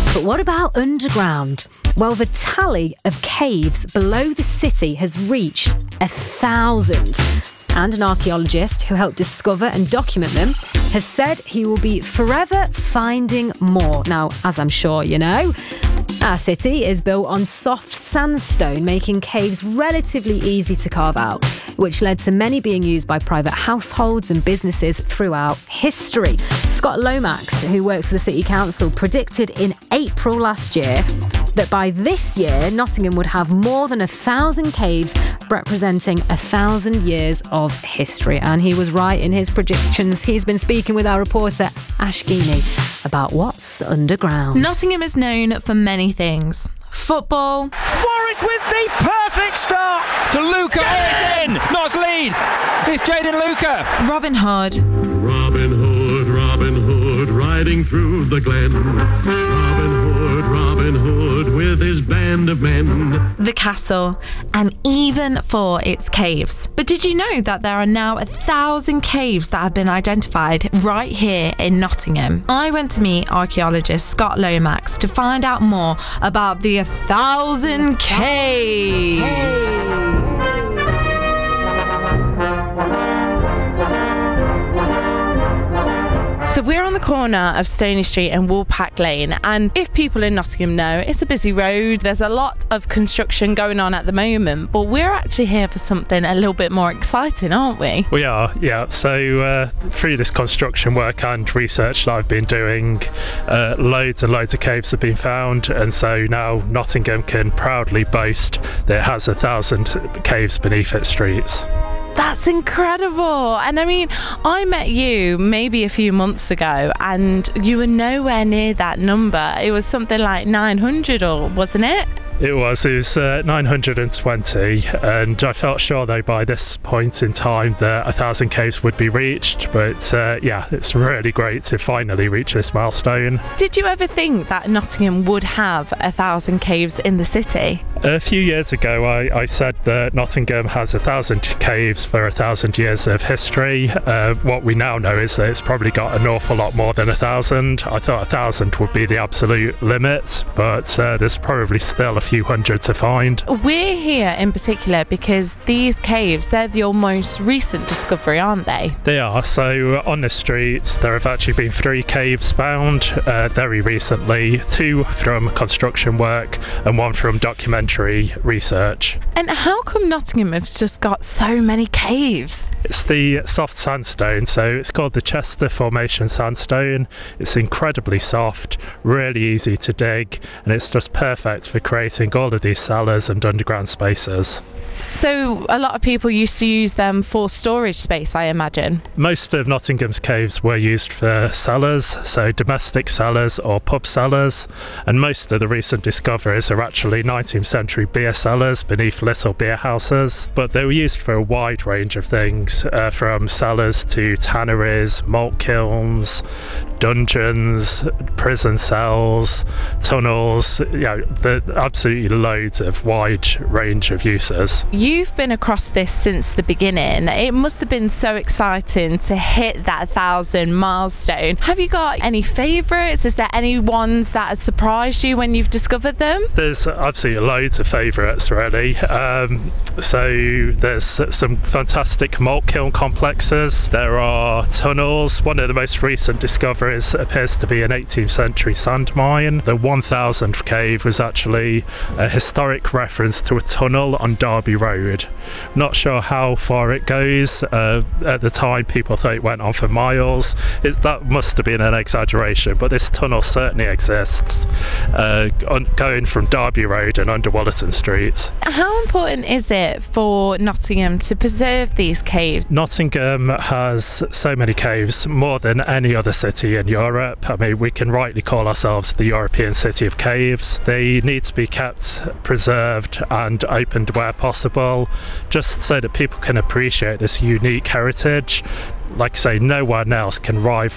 But what about underground? Well, the tally of caves below the city has reached 1,000. And an archaeologist who helped discover and document them has said he will be forever finding more. Now, as I'm sure you know, our city is built on soft sandstone, making caves relatively easy to carve out, which led to many being used by private households and businesses throughout history. Scott Lomax, who works for the City Council, predicted in April last year that by this year, Nottingham would have more than 1,000 caves representing 1,000 years of history. And he was right in his predictions. He's been speaking with our reporter, Ash Geeney, about what's underground. Nottingham is known for many things. Football. Forrest with the perfect start. To Luca. Oh, it's in. Notts leads. It's Jaden Luca. Robin Hood. Robin Hood, riding through the glen. Robin Hood, with his band of men. The castle, and even for its caves. But did you know that there are now 1,000 caves that have been identified right here in Nottingham? I went to meet archaeologist Scott Lomax to find out more about the 1,000 caves. So we're on the corner of Stony Street and Woolpack Lane, and if people in Nottingham know, it's a busy road. There's a lot of construction going on at the moment, but we're actually here for something a little bit more exciting, aren't we? We are, yeah. So through this construction work and research that I've been doing, loads and loads of caves have been found, and so now Nottingham can proudly boast that it has 1,000 caves beneath its streets. That's incredible. And I mean, I met you maybe a few months ago and you were nowhere near that number. It was something like 900, or wasn't it? It was 920, and I felt sure though by this point in time that 1,000 caves would be reached, but yeah, it's really great to finally reach this milestone. Did you ever think that Nottingham would have 1,000 caves in the city? A few years ago I said that Nottingham has 1,000 caves for 1,000 years of history. What we now know is that it's probably got an awful lot more than 1,000. I thought 1,000 would be the absolute limit, but there's probably still a few hundred to find. We're here in particular because these caves, they're your most recent discovery, aren't they? They are. So on the street there have actually been 3 caves found very recently, 2 from construction work and 1 from documentary research. And how come Nottingham has just got so many caves? It's the soft sandstone, so it's called the Chester Formation sandstone. It's incredibly soft, really easy to dig, and it's just perfect for creating all of these cellars and underground spaces. So a lot of people used to use them for storage space, I imagine. Most of Nottingham's caves were used for cellars, so domestic cellars or pub cellars, and most of the recent discoveries are actually 19th century beer cellars beneath little beer houses, but they were used for a wide range of things, from cellars to tanneries, malt kilns, dungeons, prison cells, tunnels, absolutely loads of wide range of uses. You've been across this since the beginning. It must have been so exciting to hit that 1,000 milestone. Have you got any favourites? Is there any ones that have surprised you when you've discovered them? There's absolutely loads of favourites, really. So there's some fantastic malt kiln complexes. There are tunnels. One of the most recent discoveries appears to be an 18th century sand mine. The 1000th cave was actually a historic reference to a tunnel on Derby Road. Not sure how far it goes. At the time people thought it went on for miles. That must have been an exaggeration, but this tunnel certainly exists, going from Derby Road and under Wollerton Street. How important is it for Nottingham to preserve these caves? Nottingham has so many caves, more than any other city in Europe. I mean, we can rightly call ourselves the European City of Caves. They need to be kept preserved and opened where possible, just so that people can appreciate this unique heritage. Like I say, no one else can rival